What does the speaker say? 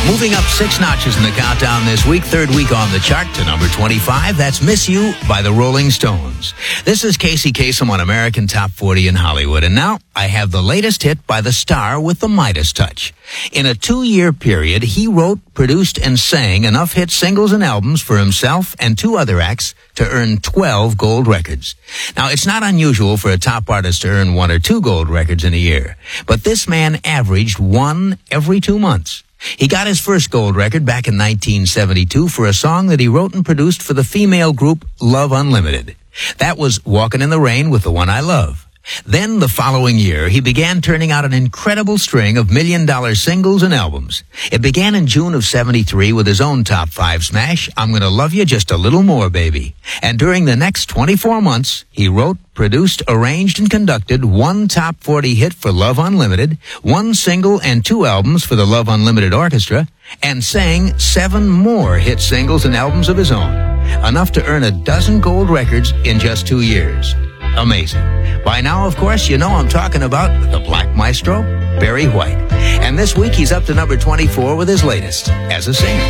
Moving up 6 notches in the countdown this week, third week on the chart to number 25. That's Miss You by the Rolling Stones. This is Casey Kasem on American Top 40 in Hollywood. And now I have the latest hit by the star with the Midas touch. In a 2-year period, he wrote, produced, and sang enough hit singles and albums for himself and 2 other acts to earn 12 gold records. Now, it's not unusual for a top artist to earn 1 or 2 gold records in a year, but this man averaged 1 every 2 months. He got his first gold record back in 1972 for a song that he wrote and produced for the female group Love Unlimited. That was Walkin' in the Rain with the One I Love. Then, the following year, he began turning out an incredible string of million-dollar singles and albums. It began in June of '73 with his own top 5 smash, I'm Gonna Love You Just a Little More, Baby. And during the next 24 months, he wrote, produced, arranged, and conducted 1 top 40 hit for Love Unlimited, 1 single and 2 albums for the Love Unlimited Orchestra, and sang 7 more hit singles and albums of his own. Enough to earn a dozen gold records in just 2 years. Amazing. By now, of course, you know I'm talking about the Black Maestro, Barry White. And this week, he's up to number 24 with his latest as a singer.